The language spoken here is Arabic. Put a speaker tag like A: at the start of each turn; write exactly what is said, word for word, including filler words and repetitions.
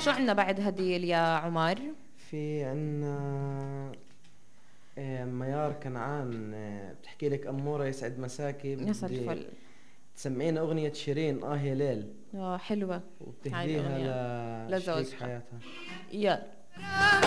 A: شو عنا بعد هديل يا عمر؟
B: في عنا آه، ميار كنعان، آه، بتحكي لك أمورة يسعد مساكي،
A: يسعد
B: بدي
A: الفل.
B: تسمعينا أغنية شيرين آه يا ليل،
A: اه حلوة. هاي
B: وبتهديها
A: الأغنية
B: لشريك
A: لزوجها.
B: حياتها.
A: يلا.